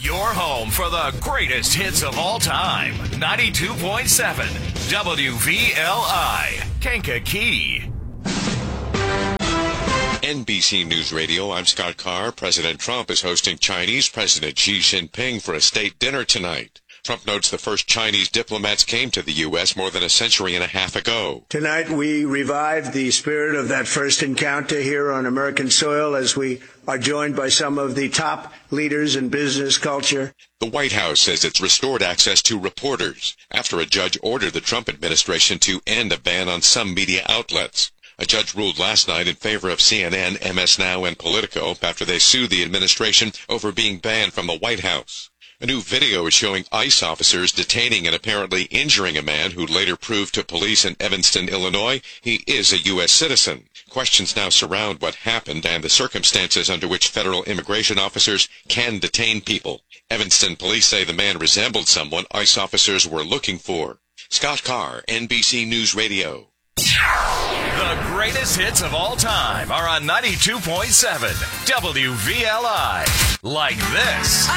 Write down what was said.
Your home for the greatest hits of all time. 92.7 WVLI, Kankakee. NBC News Radio, I'm Scott Carr. President Trump is hosting Chinese President Xi Jinping for a state dinner tonight. Trump notes the first Chinese diplomats came to the U.S. more than a century and a half ago. Tonight we revived the spirit of that first encounter here on American soil as we are joined by some of the top leaders in business culture. The White House says it's restored access to reporters after a judge ordered the Trump administration to end a ban on some media outlets. A judge ruled last night in favor of CNN, MS Now, and Politico after they sued the administration over being banned from the White House. A new video is showing ICE officers detaining and apparently injuring a man who later proved to police in Evanston, Illinois, he is a U.S. citizen. Questions now surround what happened and the circumstances under which federal immigration officers can detain people. Evanston police say the man resembled someone ICE officers were looking for. Scott Carr, NBC News Radio. The greatest hits of all time are on 92.7 WVLI. Like this.